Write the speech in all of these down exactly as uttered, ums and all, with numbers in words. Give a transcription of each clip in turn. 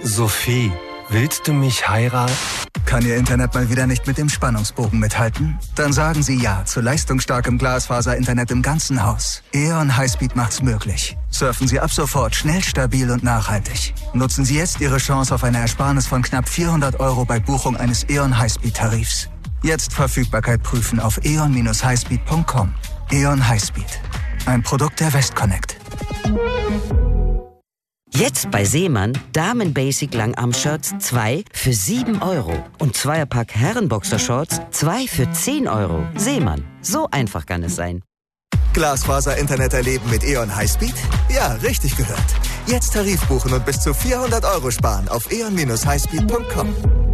Sophie, willst du mich heiraten? Kann Ihr Internet mal wieder nicht mit dem Spannungsbogen mithalten? Dann sagen Sie ja zu leistungsstarkem Glasfaser-Internet im ganzen Haus. E O N Highspeed macht's möglich. Surfen Sie ab sofort schnell, stabil und nachhaltig. Nutzen Sie jetzt Ihre Chance auf eine Ersparnis von knapp vierhundert Euro bei Buchung eines E O N Highspeed-Tarifs. Jetzt Verfügbarkeit prüfen auf e o n dash highspeed punkt com. E O N Highspeed. Ein Produkt der Westconnect. Jetzt bei Seemann Damen-Basic Langarm-Shirts zwei für sieben Euro. Und Zweierpack Herrenboxershorts zwei für zehn Euro. Seemann, so einfach kann es sein. Glasfaser-Internet erleben mit E O N Highspeed? Ja, richtig gehört. Jetzt Tarif buchen und bis zu vierhundert Euro sparen auf e o n dash highspeed punkt com.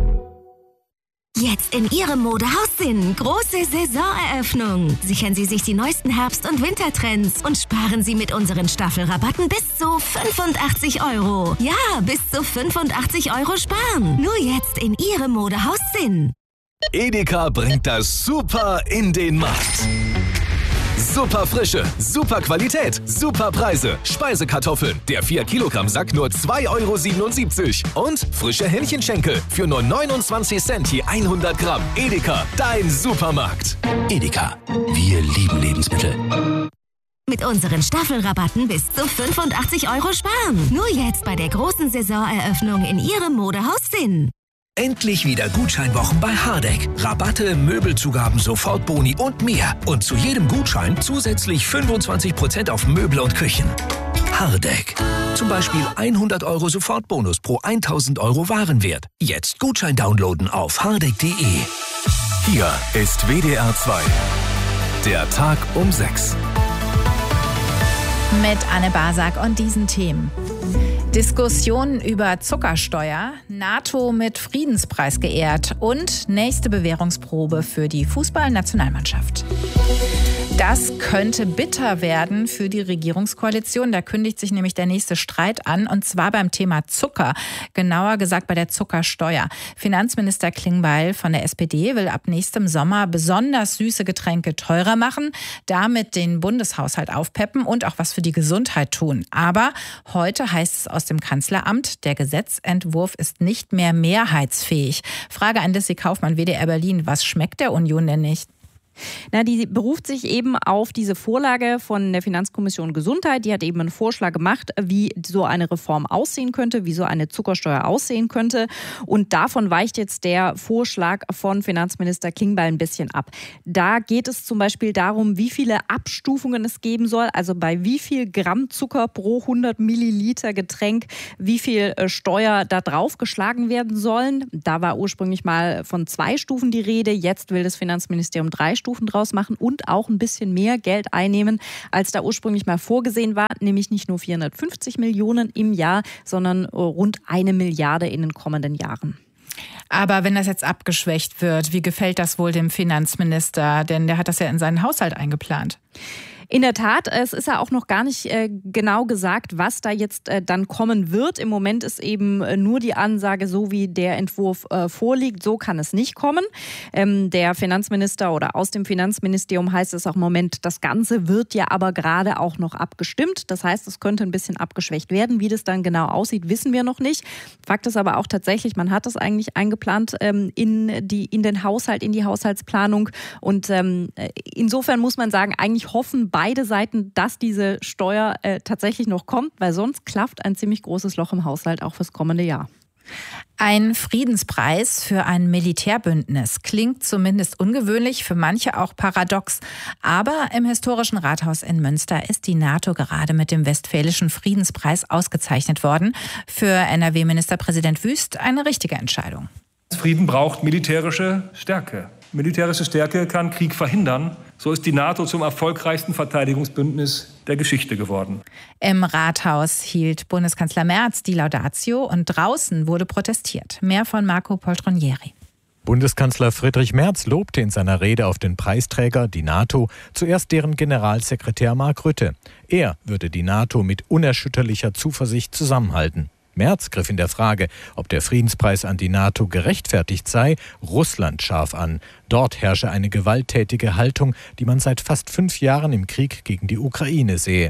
Jetzt in Ihrem Modehaus Sinn. Große Saisoneröffnung. Sichern Sie sich die neuesten Herbst- und Wintertrends und sparen Sie mit unseren Staffelrabatten bis zu fünfundachtzig Euro. Ja, bis zu fünfundachtzig Euro sparen. Nur jetzt in Ihrem Modehaus Sinn. Edeka bringt das Super in den Markt. Super Frische, super Qualität, super Preise. Speisekartoffeln, der vier Kilogramm Sack nur zwei Euro siebenundsiebzig. Und frische Hähnchenschenkel für nur neunundzwanzig Cent je hundert Gramm. Edeka, dein Supermarkt. Edeka, wir lieben Lebensmittel. Mit unseren Staffelrabatten bis zu fünfundachtzig Euro sparen. Nur jetzt bei der großen Saisoneröffnung in Ihrem Modehaus Sinn. Endlich wieder Gutscheinwochen bei Hardegg. Rabatte, Möbelzugaben, Sofortboni und mehr. Und zu jedem Gutschein zusätzlich fünfundzwanzig Prozent auf Möbel und Küchen. Hardegg. Zum Beispiel hundert Euro Sofortbonus pro tausend Euro Warenwert. Jetzt Gutschein downloaden auf hardegg punkt de. Hier ist W D R zwei. Der Tag um sechs. Mit Anne Basak und diesen Themen. Diskussionen über Zuckersteuer, NATO mit Friedenspreis geehrt und nächste Bewährungsprobe für die Fußballnationalmannschaft. Das könnte bitter werden für die Regierungskoalition. Da kündigt sich nämlich der nächste Streit an, und zwar beim Thema Zucker. Genauer gesagt bei der Zuckersteuer. Finanzminister Klingbeil von der S P D will ab nächstem Sommer besonders süße Getränke teurer machen, damit den Bundeshaushalt aufpeppen und auch was für die Gesundheit tun. Aber heute heißt es aus dem Kanzleramt, der Gesetzentwurf ist nicht mehr mehrheitsfähig. Frage an Lissy Kaufmann, W D R Berlin. Was schmeckt der Union denn nicht? Na, die beruft sich eben auf diese Vorlage von der Finanzkommission Gesundheit. Die hat eben einen Vorschlag gemacht, wie so eine Reform aussehen könnte, wie so eine Zuckersteuer aussehen könnte. Und davon weicht jetzt der Vorschlag von Finanzminister Klingbeil ein bisschen ab. Da geht es zum Beispiel darum, wie viele Abstufungen es geben soll, also bei wie viel Gramm Zucker pro hundert Milliliter Getränk, wie viel Steuer da drauf geschlagen werden sollen. Da war ursprünglich mal von zwei Stufen die Rede. Jetzt will das Finanzministerium drei Stufen Stufen draus machen und auch ein bisschen mehr Geld einnehmen, als da ursprünglich mal vorgesehen war, nämlich nicht nur vierhundertfünfzig Millionen im Jahr, sondern rund eine Milliarde in den kommenden Jahren. Aber wenn das jetzt abgeschwächt wird, wie gefällt das wohl dem Finanzminister? Denn der hat das ja in seinen Haushalt eingeplant. In der Tat, es ist ja auch noch gar nicht äh, genau gesagt, was da jetzt äh, dann kommen wird. Im Moment ist eben äh, nur die Ansage, so wie der Entwurf äh, vorliegt, so kann es nicht kommen. Ähm, der Finanzminister oder aus dem Finanzministerium heißt es auch im Moment, das Ganze wird ja aber gerade auch noch abgestimmt. Das heißt, es könnte ein bisschen abgeschwächt werden. Wie das dann genau aussieht, wissen wir noch nicht. Fakt ist aber auch tatsächlich, man hat das eigentlich eingeplant ähm, in, die, in den Haushalt, in die Haushaltsplanung. Und ähm, insofern muss man sagen, eigentlich hoffen beide Seiten, dass diese Steuer äh, tatsächlich noch kommt, weil sonst klafft ein ziemlich großes Loch im Haushalt auch fürs kommende Jahr. Ein Friedenspreis für ein Militärbündnis klingt zumindest ungewöhnlich, für manche auch paradox. Aber im historischen Rathaus in Münster ist die NATO gerade mit dem Westfälischen Friedenspreis ausgezeichnet worden. Für N R W-Ministerpräsident Wüst eine richtige Entscheidung. Frieden braucht militärische Stärke. Militärische Stärke kann Krieg verhindern. So ist die NATO zum erfolgreichsten Verteidigungsbündnis der Geschichte geworden. Im Rathaus hielt Bundeskanzler Merz die Laudatio und draußen wurde protestiert. Mehr von Marco Poltronieri. Bundeskanzler Friedrich Merz lobte in seiner Rede auf den Preisträger, die NATO, zuerst deren Generalsekretär Mark Rutte. Er würde die NATO mit unerschütterlicher Zuversicht zusammenhalten. Merz griff in der Frage, ob der Friedenspreis an die NATO gerechtfertigt sei, Russland scharf an. Dort herrsche eine gewalttätige Haltung, die man seit fast fünf Jahren im Krieg gegen die Ukraine sehe.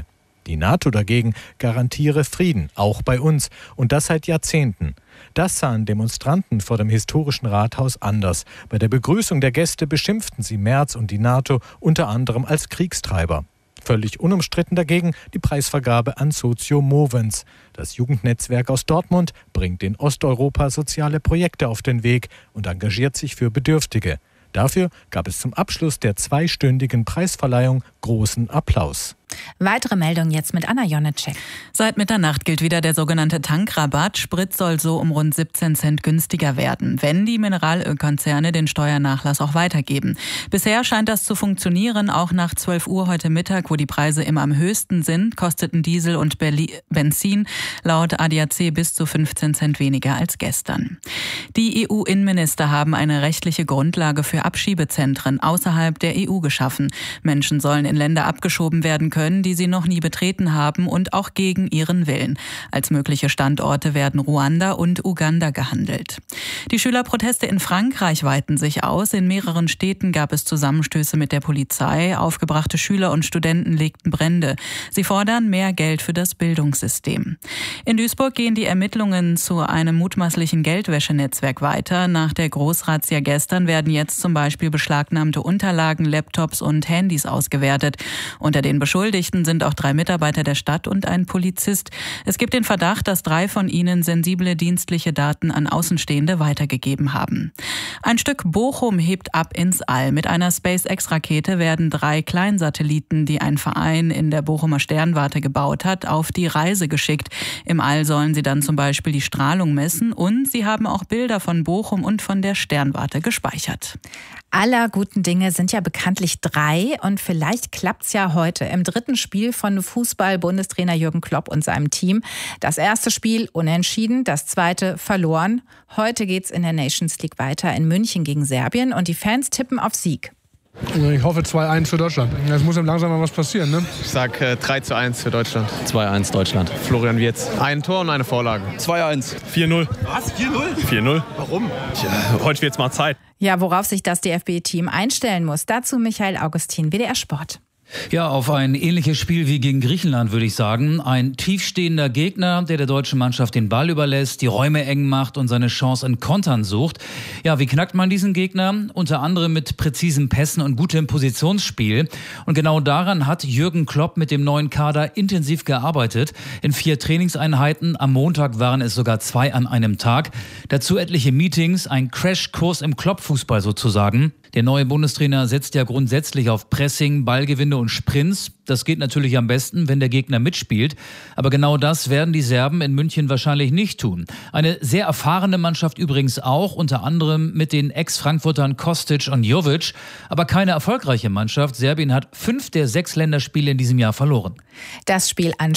Die NATO dagegen garantiere Frieden, auch bei uns, und das seit Jahrzehnten. Das sahen Demonstranten vor dem historischen Rathaus anders. Bei der Begrüßung der Gäste beschimpften sie Merz und die NATO unter anderem als Kriegstreiber. Völlig unumstritten dagegen die Preisvergabe an Socio Movens. Das Jugendnetzwerk aus Dortmund bringt in Osteuropa soziale Projekte auf den Weg und engagiert sich für Bedürftige. Dafür gab es zum Abschluss der zweistündigen Preisverleihung großen Applaus. Weitere Meldungen jetzt mit Anna Jonitschek. Seit Mitternacht gilt wieder der sogenannte Tankrabatt. Sprit soll so um rund siebzehn Cent günstiger werden, wenn die Mineralölkonzerne den Steuernachlass auch weitergeben. Bisher scheint das zu funktionieren. Auch nach zwölf Uhr heute Mittag, wo die Preise immer am höchsten sind, kosteten Diesel und Berli- Benzin laut A D A C bis zu fünfzehn Cent weniger als gestern. Die E U-Innenminister haben eine rechtliche Grundlage für Abschiebezentren außerhalb der E U geschaffen. Menschen sollen in Länder abgeschoben werden können, die sie noch nie betreten haben und auch gegen ihren Willen. Als mögliche Standorte werden Ruanda und Uganda gehandelt. Die Schülerproteste in Frankreich weiten sich aus. In mehreren Städten gab es Zusammenstöße mit der Polizei. Aufgebrachte Schüler und Studenten legten Brände. Sie fordern mehr Geld für das Bildungssystem. In Duisburg gehen die Ermittlungen zu einem mutmaßlichen Geldwäschenetzwerk weiter. Nach der Großrazzia gestern werden jetzt zum Beispiel beschlagnahmte Unterlagen, Laptops und Handys ausgewertet. Unter den Beschuldigten sind auch drei Mitarbeiter der Stadt und ein Polizist. Es gibt den Verdacht, dass drei von ihnen sensible dienstliche Daten an Außenstehende weitergegeben haben. Ein Stück Bochum hebt ab ins All. Mit einer SpaceX-Rakete werden drei Kleinsatelliten, die ein Verein in der Bochumer Sternwarte gebaut hat, auf die Reise geschickt. Im All sollen sie dann zum Beispiel die Strahlung messen und sie haben auch Bilder von Bochum und von der Sternwarte gespeichert. Aller guten Dinge sind ja bekanntlich drei und vielleicht klappt's ja heute im dritten Spiel von Fußball-Bundestrainer Jürgen Klopp und seinem Team. Das erste Spiel unentschieden, das zweite verloren. Heute geht's in der Nations League weiter in München gegen Serbien und die Fans tippen auf Sieg. Ich hoffe zwei eins für Deutschland. Es muss ihm langsam mal was passieren, ne? Ich sag äh, drei zu eins für Deutschland. zwei eins Deutschland. Florian Wirtz. Ein Tor und eine Vorlage. zwei eins. vier null. Was? vier null? vier null. Warum? Ja, heute wird's mal Zeit. Ja, worauf sich das D F B-Team einstellen muss, dazu Michael Augustin, W D R Sport. Ja, auf ein ähnliches Spiel wie gegen Griechenland, würde ich sagen. Ein tiefstehender Gegner, der der deutschen Mannschaft den Ball überlässt, die Räume eng macht und seine Chance in Kontern sucht. Ja, wie knackt man diesen Gegner? Unter anderem mit präzisen Pässen und gutem Positionsspiel. Und genau daran hat Jürgen Klopp mit dem neuen Kader intensiv gearbeitet. In vier Trainingseinheiten, am Montag waren es sogar zwei an einem Tag. Dazu etliche Meetings, ein Crashkurs im Klopp-Fußball sozusagen. Der neue Bundestrainer setzt ja grundsätzlich auf Pressing, Ballgewinne und Sprints. Das geht natürlich am besten, wenn der Gegner mitspielt. Aber genau das werden die Serben in München wahrscheinlich nicht tun. Eine sehr erfahrene Mannschaft übrigens auch, unter anderem mit den Ex-Frankfurtern Kostic und Jovic. Aber keine erfolgreiche Mannschaft. Serbien hat fünf der sechs Länderspiele in diesem Jahr verloren. Das Spiel an